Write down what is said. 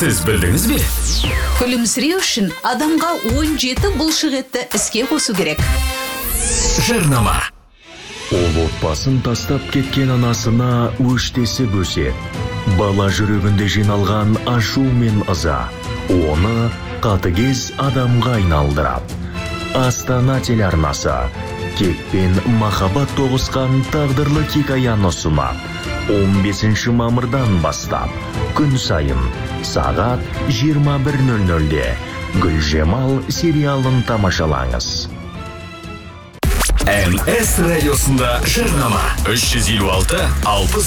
Сіз білдіңіз бе? Күлімсіреу үшін адамға 17 бұлшық етті іске қосу керек. Жарнама. Ол отбасын тастап кеткен анасына өштесі бөсет. Бала жүрегінде жиналған ашу мен ыза оны қатыгез адамға айналдырап. Астана телеарнасы кек пен махаббат тоғысқан тағдырлы хикаяны ұсынады. 15 мамырдан бастап күн сайын сағат 21:00-де Гүлжемал сериалын тамашалаңыз. МС радиосында жарнама 356 60